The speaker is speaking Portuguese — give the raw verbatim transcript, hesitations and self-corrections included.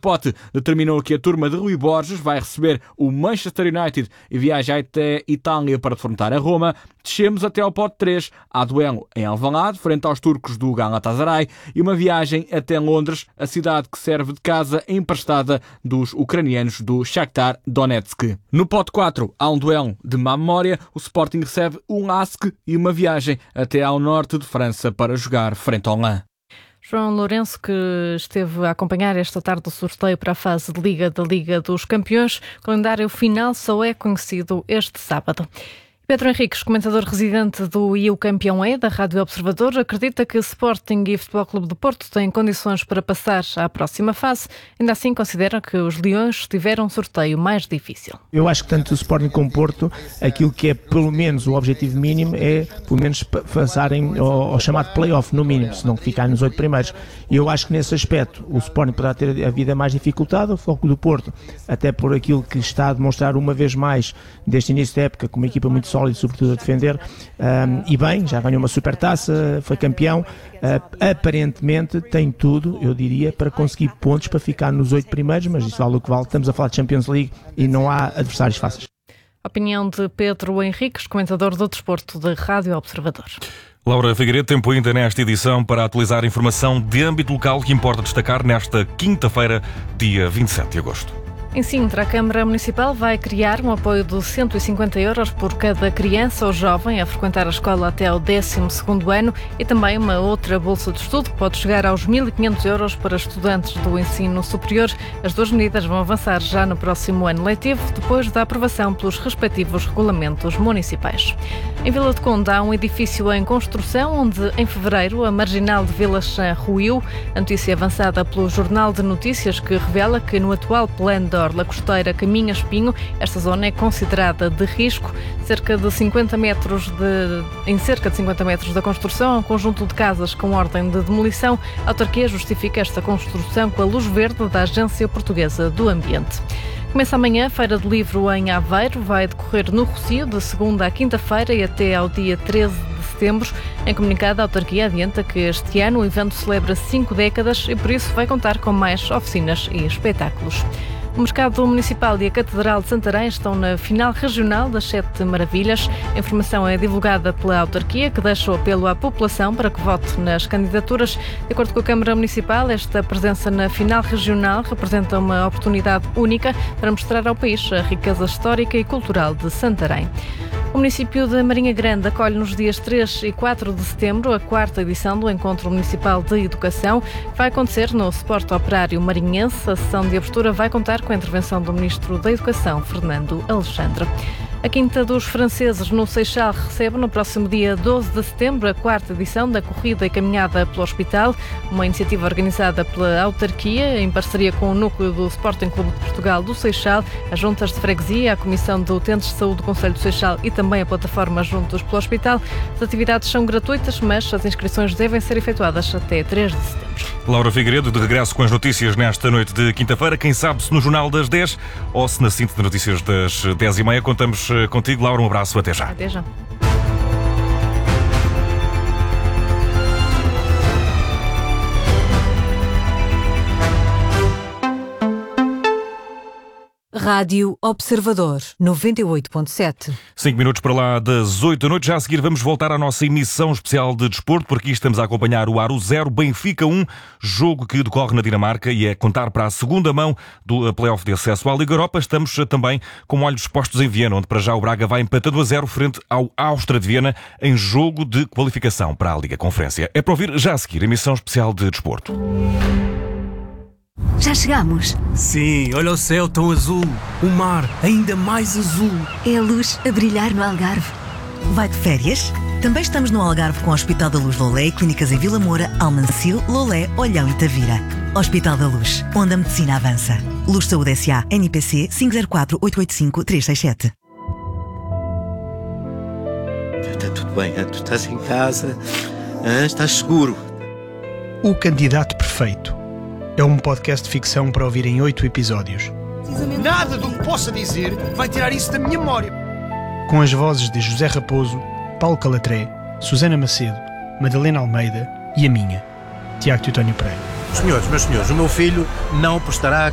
Spot determinou que a turma de Rui Borges vai receber o Manchester United e viaja até Itália para defrontar a Roma. Descemos até ao pote três. Há duelo em Alvalade, frente aos turcos do Galatasaray, e uma viagem até Londres, a cidade que serve de casa emprestada dos ucranianos do Shakhtar Donetsk. No pote quatro há um duelo de má memória. O Sporting recebe o Lask e uma viagem até ao norte de França para jogar frente ao Lens. João Lourenço, que esteve a acompanhar esta tarde o sorteio para a fase de Liga da Liga dos Campeões. O calendário final só é conhecido este sábado. Pedro Henriques, comentador residente do E U Campeão E, da Rádio Observador, acredita que Sporting e Futebol Clube do Porto têm condições para passar à próxima fase. Ainda assim, considera que os Leões tiveram um sorteio mais difícil. Eu acho que tanto o Sporting como o Porto, aquilo que é pelo menos o objetivo mínimo é pelo menos passarem ao, ao chamado play-off, no mínimo, se não ficar nos oito primeiros. E eu acho que nesse aspecto o Sporting poderá ter a vida mais dificultada, o Futebol Clube do Porto, até por aquilo que está a demonstrar uma vez mais deste início da época, com uma equipa muito sólido, sobretudo a defender, um, e bem, já ganhou uma supertaça, foi campeão, uh, aparentemente tem tudo, eu diria, para conseguir pontos para ficar nos oito primeiros, mas isso vale o que vale, estamos a falar de Champions League e não há adversários fáceis. Opinião de Pedro Henriques, comentador do desporto da Rádio Observador. Laura Figueiredo, tempo ainda nesta edição para atualizar a informação de âmbito local que importa destacar nesta quinta-feira, dia vinte e sete de agosto. Em Sintra, a Câmara Municipal vai criar um apoio de cento e cinquenta euros por cada criança ou jovem a frequentar a escola até ao décimo segundo ano e também uma outra bolsa de estudo que pode chegar aos mil e quinhentos euros para estudantes do ensino superior. As duas medidas vão avançar já no próximo ano letivo, depois da aprovação pelos respectivos regulamentos municipais. Em Vila de Conde há um edifício em construção onde, em fevereiro, a marginal de Vila Chã ruiu. A notícia avançada pelo Jornal de Notícias que revela que no atual plano de Orla Costeira Caminha Espinho, esta zona é considerada de risco. Cerca de cinquenta metros de, em cerca de cinquenta metros da construção, há um conjunto de casas com ordem de demolição. A autarquia justifica esta construção com a luz verde da Agência Portuguesa do Ambiente. Começa amanhã a Feira do Livro em Aveiro, vai decorrer no Rocio de segunda à quinta-feira e até ao dia treze de setembro. Em comunicado, a autarquia adianta que este ano o evento celebra cinco décadas e por isso vai contar com mais oficinas e espetáculos. O Mercado Municipal e a Catedral de Santarém estão na final regional das Sete Maravilhas. A informação é divulgada pela autarquia, que deixa o apelo à população para que vote nas candidaturas. De acordo com a Câmara Municipal, esta presença na final regional representa uma oportunidade única para mostrar ao país a riqueza histórica e cultural de Santarém. O município de Marinha Grande acolhe nos dias três e quatro de setembro a quarta edição do Encontro Municipal de Educação, que vai acontecer no Sport Operário Marinhense. A sessão de abertura vai contar com a intervenção do Ministro da Educação, Fernando Alexandre. A Quinta dos Franceses, no Seixal, recebe no próximo dia doze de setembro a quarta edição da Corrida e Caminhada pelo Hospital, uma iniciativa organizada pela autarquia, em parceria com o núcleo do Sporting Clube de Portugal do Seixal, as juntas de freguesia, a Comissão de Utentes de Saúde do Concelho do Seixal e também a plataforma Juntos pelo Hospital. As atividades são gratuitas, mas as inscrições devem ser efetuadas até três de setembro. Laura Figueiredo, de regresso com as notícias nesta noite de quinta-feira. Quem sabe se no Jornal das dez ou se na síntese de notícias das dez e meia. Contamos contigo, Laura. Um abraço. Até já. Até já. Rádio Observador, noventa e oito ponto sete. Cinco minutos para lá das oito da noite. Já a seguir vamos voltar à nossa emissão especial de desporto, porque aqui estamos a acompanhar o Aro zero, Benfica um, jogo que decorre na Dinamarca e é contar para a segunda mão do play-off de acesso à Liga Europa. Estamos também com olhos postos em Viena, onde para já o Braga vai empatando a zero frente ao Áustria de Viena em jogo de qualificação para a Liga Conferência. É para ouvir já a seguir a emissão especial de desporto. Já chegamos? Sim, olha o céu tão azul, o mar ainda mais azul. É a luz a brilhar no Algarve. Vai de férias? Também estamos no Algarve com o Hospital da Luz Lolé e clínicas em Vila Moura, Almancil, Lolé, Olhão e Tavira. Hospital da Luz, onde a medicina avança. Luz Saúde S A, N P C cinco zero quatro oito oito cinco três seis sete. Está tudo bem, tu estás em casa, estás seguro. O Candidato Perfeito é um podcast de ficção para ouvir em oito episódios. Nada do que possa dizer vai tirar isso da minha memória. Com as vozes de José Raposo, Paulo Calatré, Susana Macedo, Madalena Almeida e a minha, Tiago Teutónio Pereira. Senhores, meus senhores, o meu filho não prestará